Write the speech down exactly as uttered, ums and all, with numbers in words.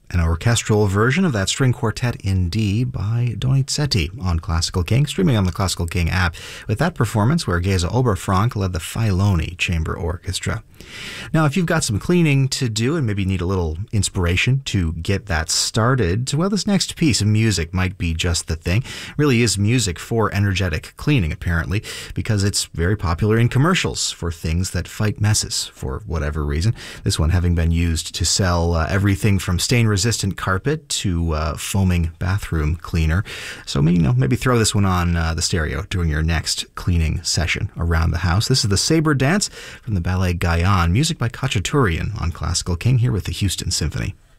an orchestral version of that string quartet in D by Donizetti on Classical King, streaming on the Classical King app, with that performance where Geza Oberfrank led the Filoni Chamber Orchestra. Now, if you've got some cleaning to do and maybe need a little inspiration to get that started, well, this next piece of music might be just the thing. It really is music for energetic cleaning, apparently, because it's very popular in commercials for things that fight messes for whatever reason. This one having been used to sell uh, everything from stain-resistant carpet to uh, foaming bathroom cleaner. So maybe, you know, maybe throw this one on uh, the stereo during your next cleaning session around the house. This is the Sabre Dance from the Ballet Gaillon, music by Khachaturian on Classical King, here with the Houston Symphony.